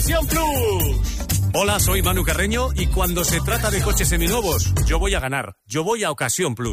Ocasión Plus. Hola, soy Manu Carreño y cuando se trata de coches seminuevos, yo voy a ganar. Yo voy a Ocasión Plus.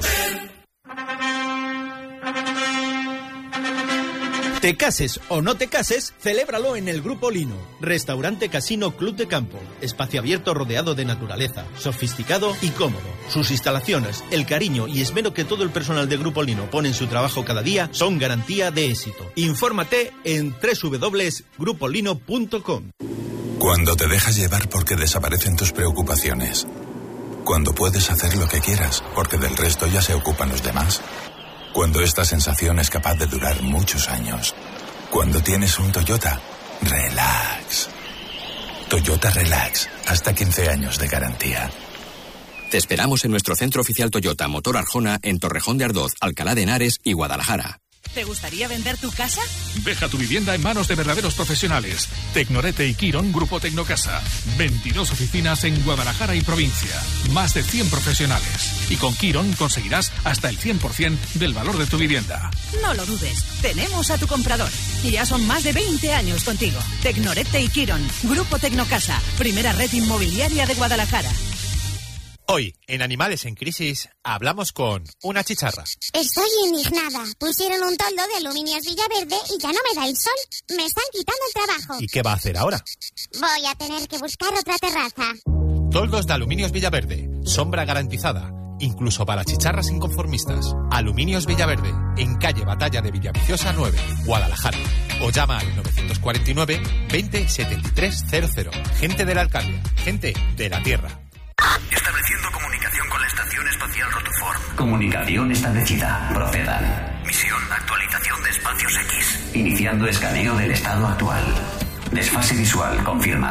Te cases o no te cases, celébralo en el Grupo Lino. Restaurante Casino Club de Campo. Espacio abierto rodeado de naturaleza, sofisticado y cómodo. Sus instalaciones, el cariño y esmero que todo el personal de Grupo Lino pone en su trabajo cada día son garantía de éxito. Infórmate en www.grupolino.com. Cuando te dejas llevar porque desaparecen tus preocupaciones. Cuando puedes hacer lo que quieras porque del resto ya se ocupan los demás. Cuando esta sensación es capaz de durar muchos años. Cuando tienes un Toyota, relax. Toyota Relax, hasta 15 años de garantía. Te esperamos en nuestro centro oficial Toyota Motor Arjona en Torrejón de Ardoz, Alcalá de Henares y Guadalajara. ¿Te gustaría vender tu casa? Deja tu vivienda en manos de verdaderos profesionales. Tecnorete y Quirón Grupo Tecnocasa. 22 oficinas en Guadalajara y provincia. Más de 100 profesionales. Y con Quirón conseguirás hasta el 100% del valor de tu vivienda. No lo dudes. Tenemos a tu comprador. Y ya son más de 20 años contigo. Tecnorete y Quirón Grupo Tecnocasa. Primera red inmobiliaria de Guadalajara. Hoy, en Animales en Crisis, hablamos con una chicharra. Estoy indignada. Pusieron un toldo de Aluminios Villaverde y ya no me da el sol. Me están quitando el trabajo. ¿Y qué va a hacer ahora? Voy a tener que buscar otra terraza. Toldos de Aluminios Villaverde. Sombra garantizada. Incluso para chicharras inconformistas. Aluminios Villaverde. En calle Batalla de Villaviciosa 9, Guadalajara. O llama al 949 20 73 00. Gente de la alcaldía. Gente de la tierra. Estableciendo comunicación con la Estación Espacial Rotoform. Comunicación establecida. Procedan. Misión, actualización de espacios X. Iniciando escaneo del estado actual. Desfase visual confirmado.